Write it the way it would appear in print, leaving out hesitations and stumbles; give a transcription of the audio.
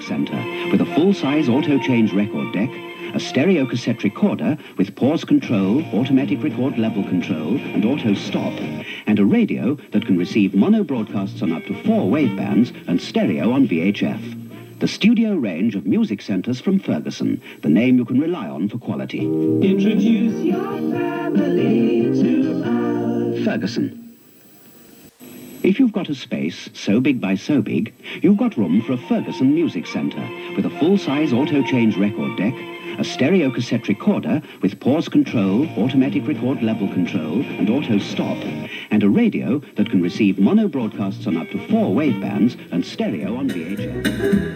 Center with a full-size auto-change record deck, a stereo cassette recorder with pause control, automatic record level control, and auto stop, and a radio that can receive mono broadcasts on up to 4 wavebands and stereo on VHF. The studio range of music centers from Ferguson, the name you can rely on for quality. Introduce your family to us. Ferguson. If you've got a space so big by so big, you've got room for a Ferguson music centre with a full-size auto-change record deck, a stereo cassette recorder with pause control, automatic record level control, and auto stop, and a radio that can receive mono broadcasts on up to 4 wavebands and stereo on VHF.